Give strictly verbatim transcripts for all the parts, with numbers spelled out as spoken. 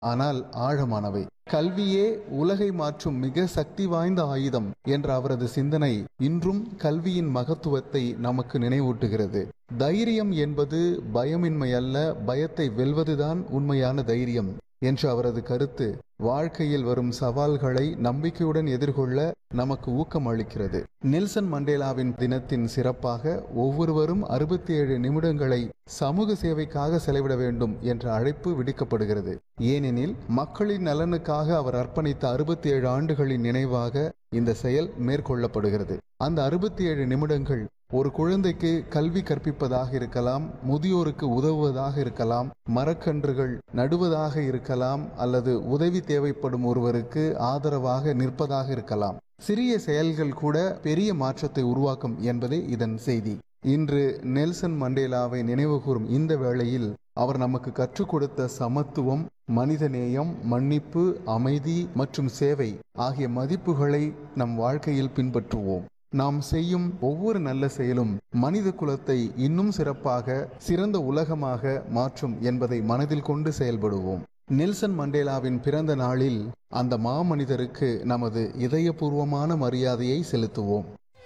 ஆனால் ஆழமானவை. கல்வியே உலகை மாற்றும் மிக சக்தி வாய்ந்த ஆயுதம் என்ற அவரது சிந்தனை இன்றும் கல்வியின் மகத்துவத்தை நமக்கு நினைவூட்டுகிறது. தைரியம் என்பது பயமின்மை அல்ல, பயத்தை வெல்வதுதான் உண்மையான தைரியம் என்ற அவரது கருத்து வாழ்க்கையில் வரும் சவால்களை நம்பிக்கையுடன் எதிர்கொள்ள நமக்கு ஊக்கம் அளிக்கிறது. நெல்சன் மண்டேலாவின் தினத்தின் சிறப்பாக ஒவ்வொருவரும் அறுபத்தி ஏழு நிமிடங்களை சமூக சேவைக்காக செலவிட வேண்டும் என்ற அழைப்பு விடுக்கப்படுகிறது. ஏனெனில் மக்களின் நலனுக்காக அவர் அர்ப்பணித்த அறுபத்தி ஏழு ஆண்டுகளின் நினைவாக இந்த செயல் மேற்கொள்ளப்படுகிறது. அந்த அறுபத்தி ஏழு நிமிடங்கள் ஒரு குழந்தைக்கு கல்வி கற்பிப்பதாக இருக்கலாம், முதியோருக்கு உதவுவதாக இருக்கலாம், மரக்கன்றுகள் நடுவதாக இருக்கலாம், அல்லது உதவி தேவைப்படும் ஒருவருக்கு ஆதரவாக நிற்பதாக இருக்கலாம். சிறிய செயல்கள் கூட பெரிய மாற்றத்தை உருவாக்கும் என்பதே இதன் செய்தி. இன்று நெல்சன் மண்டேலாவை நினைவுகூரும் இந்த வேளையில் அவர் நமக்கு கற்றுக் கொடுத்த சமத்துவம், மனிதநேயம், மன்னிப்பு, அமைதி மற்றும் சேவை ஆகிய மதிப்புகளை நம் வாழ்க்கையில் பின்பற்றுவோம். நாம் செய்யும் ஒவ்வொரு நல்ல செயலும் மனித குலத்தை இன்னும் சிறப்பாக, சிறந்த உலகமாக மாற்றும் என்பதை மனதில் கொண்டு செயல்படுவோம். நெல்சன் மண்டேலாவின் பிறந்த நாளில் அந்த மாமனிதருக்கு நமது இதயபூர்வமான மரியாதையை செலுத்துவோம்.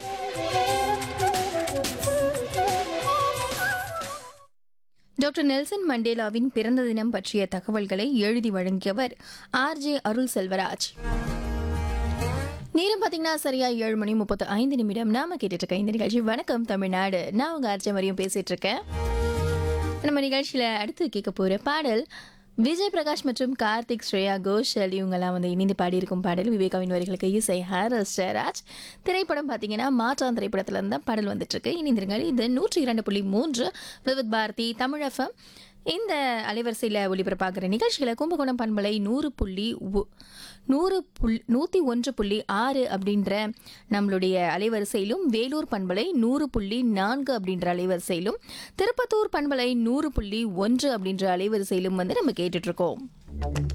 டாக்டர் நெல்சன் மண்டேலாவின் பிறந்த தினம் பற்றிய தகவல்களை எழுதி வழங்கியவர் ஆர் ஜே அருள் செல்வராஜ். நேரம் பார்த்தீங்கன்னா சரியா ஏழு மணி முப்பத்து ஐந்து நிமிடம். நாம கேட்டுட்டு இருக்க இந்த நிகழ்ச்சி வணக்கம் தமிழ்நாடு. நான் உங்க ஆர்ஜே மரியம் பேசிட்டு இருக்கேன். நம்ம நிகழ்ச்சியில அடுத்து கேட்க போற பாடல் விஜய் பிரகாஷ் மற்றும் கார்த்திக், ஸ்ரேயா கோஷல் இவங்கெல்லாம் வந்து இணைந்து பாடியிருக்கும் பாடல். விவேகாவின் வரிகளுக்கு இசை ஹாரிஸ் ஜெயராஜ். திரைப்படம் பார்த்தீங்கன்னா மாற்றான் திரைப்படத்துல இருந்து தான் பாடல் வந்துட்டு இருக்கு. இணைந்திருங்கள். இது நூற்றி இரண்டு புள்ளி மூன்று விவித் பாரதி தமிழ் எஃப்எம். இந்த அலைவரிசையில் ஒளிபரப்பாகிற நிகழ்ச்சிகளை கும்பகோணம் பண்பலை நூறு புள்ளி நூறு புல் நூற்றி ஒன்று புள்ளி ஆறு அப்படின்ற நம்மளுடைய அலைவரிசையிலும், வேலூர் பண்பலை நூறு புள்ளி நான்கு அப்படின்ற அலைவரிசையிலும், திருப்பத்தூர் பண்பலை நூறு புள்ளி ஒன்று அப்படின்ற அலைவரிசையிலும் வந்து நம்ம கேட்டுட்ருக்கோம்.